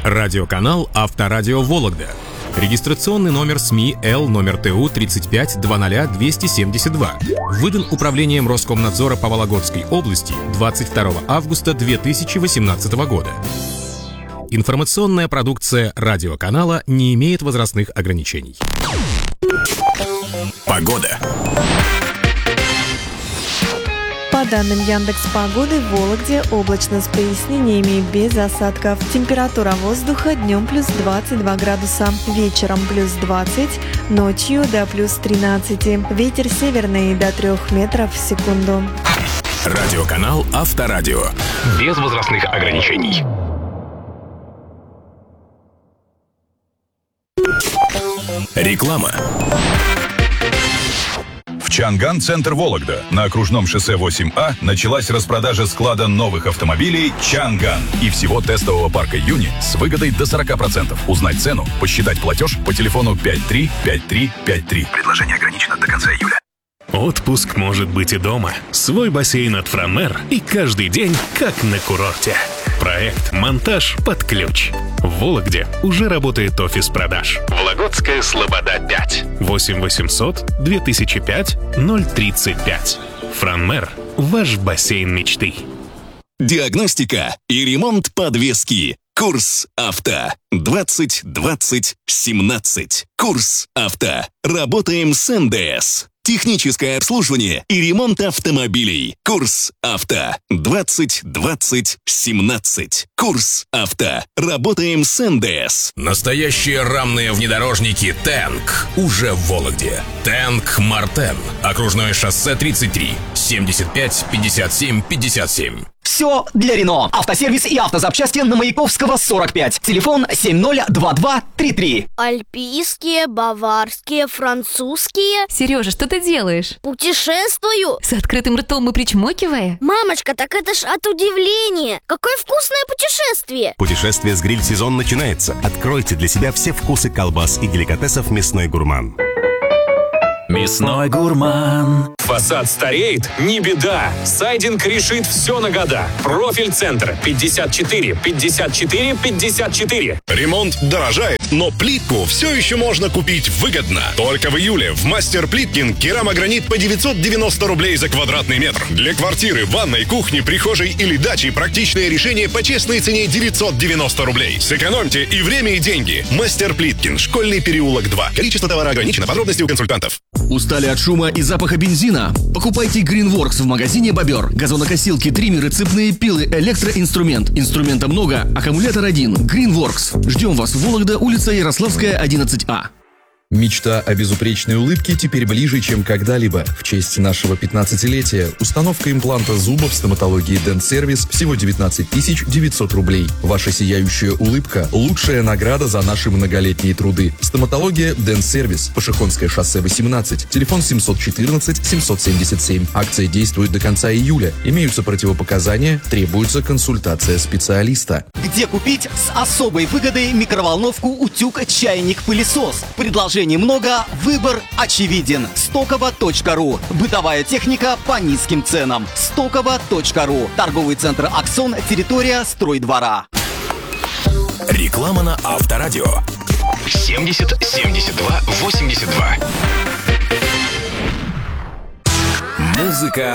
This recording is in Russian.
Радиоканал «Авторадио Вологда». Регистрационный номер СМИ Л номер ТУ 3520272. Выдан Управлением Роскомнадзора по Вологодской области 22 августа 2018 года. Информационная продукция радиоканала не имеет возрастных ограничений. Погода. По данным Яндекс.Погоды, в Вологде облачно с прояснениями без осадков. Температура воздуха днем плюс 22 градуса, вечером плюс 20, ночью до плюс 13. Ветер северный до 3 метров в секунду. Радиоканал «Авторадио». Без возрастных ограничений. Реклама. В Чанган-центр Вологда на окружном шоссе 8А началась распродажа склада новых автомобилей «Чанган» и всего тестового парка «Юни» с выгодой до 40%. Узнать цену, посчитать платеж по телефону 535353. Предложение ограничено до конца июля. Отпуск может быть и дома. Свой бассейн от Франмер и каждый день как на курорте. Проект «Монтаж под ключ». В Вологде уже работает офис продаж. Вологодская Слобода 5. 8 800 2005 035. Франмер. Ваш бассейн мечты. Диагностика и ремонт подвески. Курс «Авто». 20-20-17. Курс «Авто». Работаем с НДС. Техническое обслуживание и ремонт автомобилей. Курс «Авто». 20-20-17. Курс «Авто». Работаем с НДС. Настоящие рамные внедорожники «Тэнк» уже в Вологде. «Тэнк Мартен». Окружное шоссе 33. 75 57 57. Все для Рено. Автосервис и автозапчасти на Маяковского 45. Телефон 702233. Альпийские, баварские, французские. Сережа, что ты делаешь? Путешествую. С открытым ртом и причмокивая? Мамочка, так это ж от удивления. Какое вкусное путешествие. Путешествие с гриль-сезон начинается. Откройте для себя все вкусы колбас и деликатесов «Мясной гурман». Мясной гурман. Фасад стареет? Не беда. Сайдинг решит все на года. Профиль-центр 54 54 54. Ремонт дорожает, но плитку все еще можно купить выгодно. Только в июле в Мастер Плиткин керамогранит по 990 рублей за квадратный метр. Для квартиры, ванной, кухни, прихожей или дачи практичное решение по честной цене 990 рублей. Сэкономьте и время, и деньги. Мастер Плиткин, Школьный переулок 2. Количество товара ограничено. Подробности у консультантов. Устали от шума и запаха бензина? Покупайте Greenworks в магазине «Бобер». Газонокосилки, триммеры, цепные пилы, электроинструмент. Инструмента много, аккумулятор один. Greenworks. Ждем вас в Вологда, улица Ярославская, 11А. Мечта о безупречной улыбке теперь ближе, чем когда-либо. В честь нашего 15-летия установка импланта зуба в стоматологии Дент-сервис всего 19 900 рублей. Ваша сияющая улыбка – лучшая награда за наши многолетние труды. Стоматология Дент-сервис. Пашихонское шоссе 18. Телефон 714 777. Акция действует до конца июля. Имеются противопоказания, требуется консультация специалиста. Где купить с особой выгодой микроволновку, утюг, чайник, пылесос? Предложений много, выбор очевиден. Стоково.ру. Бытовая техника по низким ценам. Стоково.ру. Торговый центр «Аксон», территория стройдвора. Реклама на Авторадио. 70 72 82. Музыка